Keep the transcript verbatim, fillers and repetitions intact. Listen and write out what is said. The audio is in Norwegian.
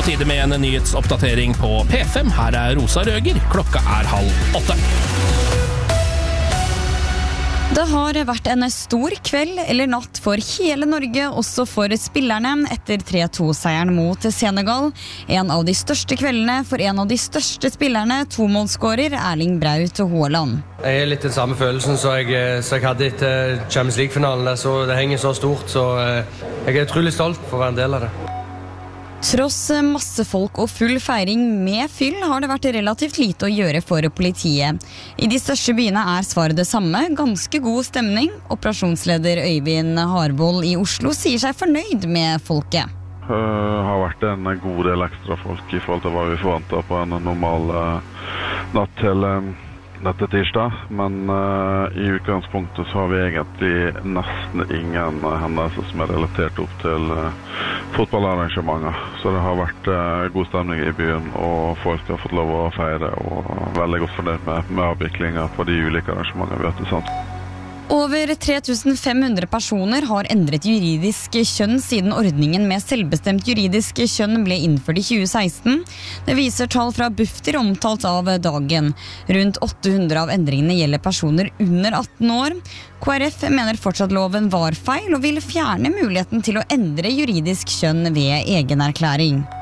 på tide med en nyhetsoppdatering på P fem. Her er Rosa Røger. Klokka er halv åtte. Det har vært en stor kveld eller natt for hele Norge, også for spillerne, etter tre to-seieren mot Senegal. En av de største kveldene for en av de største spillerne, tomålsskårer Erling Braut Haaland. Jeg er litt den samme følelsen som jeg, så jeg hadde etter Champions League-finalen. Så det henger så stort, så jeg er utrolig stolt for å være en del av det. Tross masse folk og full feiring med fyll har det vært relativt lite å gjøre for politiet. I de største byene er svaret det samme, ganske god stemning. Operasjonsleder Øyvind Harboll i Oslo sier seg fornøyd med folket. Det har vært en god del ekstra folk i forhold til hva vi forventet på en normal natt til dette tirsdag, men uh, i utgangspunktet så har vi egentlig nesten ingen hendelser som er relatert opp til uh, fotballarrangementer. Så det har vært uh, god stemning i byen, og folk har fått lov å feire, og veldig godt fornøyd med, med avviklingen på de ulike arrangementene vi har til sant. Over tre tusen fem hundre personer har endret juridisk kjønn siden ordningen med selvbestemt juridisk kjønn ble innført i tjue seksten. Det viser tall fra Bufdir omtalt av Dagen. Rundt åtte hundre av endringene gjelder personer under atten år. K R F mener fortsatt loven var feil og vil fjerne muligheten til å endre juridisk kjønn ved egenerklæring.